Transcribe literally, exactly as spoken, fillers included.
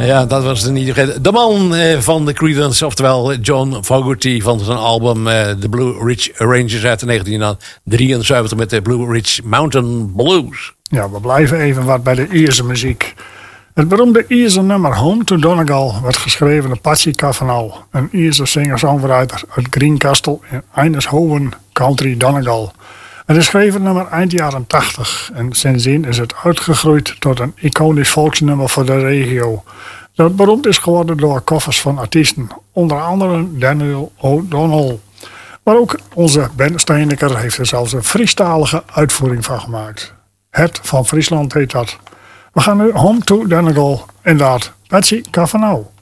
Ja, dat was in ieder geval de man eh, van de Creedence, oftewel John Fogerty van zijn album eh, The Blue Ridge Rangers uit negentien drieënzeventig met de Blue Ridge Mountain Blues. Ja, we blijven even wat bij de Ierse muziek. Het beroemde Ierse nummer Home to Donegal werd geschreven door Patsy Cavanaugh, een Ierse singer-songwriter uit Greencastle in Eindhoven, County Donegal. Het is geschreven nummer eind jaren tachtig en sindsdien is het uitgegroeid tot een iconisch volksnummer voor de regio. Dat beroemd is geworden door koffers van artiesten, onder andere Daniel O'Donnell. Maar ook onze Ben Steeneker heeft er zelfs een Friestalige uitvoering van gemaakt. Het van Friesland heet dat. We gaan nu Home to Donegal, inderdaad, Patsy Cavanaugh.